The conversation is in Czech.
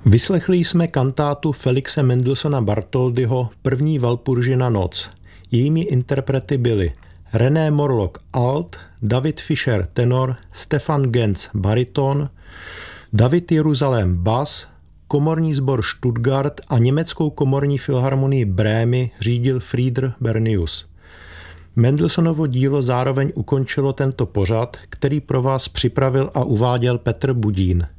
Vyslechli jsme kantátu Felixe Mendelssohna Bartholdyho První Walpurgina noc. Jejími interprety byli René Morlock alt, David Fischer tenor, Stefan Genz bariton, David Jeruzalém bas, komorní sbor Stuttgart a německou komorní filharmonii Brémy řídil Frieder Bernius. Mendelssohnovo dílo zároveň ukončilo tento pořad, který pro vás připravil a uváděl Petr Budín.